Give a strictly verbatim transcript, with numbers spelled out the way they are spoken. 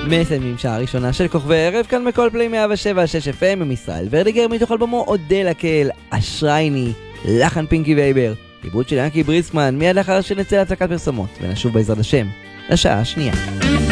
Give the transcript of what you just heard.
מסיימים שעה ראשונה של כוכבי ערב כאן בכל פליי מאה שבע שש אף אם עם ישראל ורדיגר מתוך אלבומו אודל הקהל, אשרייני, לחן פינקי וייבר, עיבוד של ינקי בריסקמן, מיד לאחר שנצא להצקת פרסומות ונשוב בעזרת השם לשעה השנייה.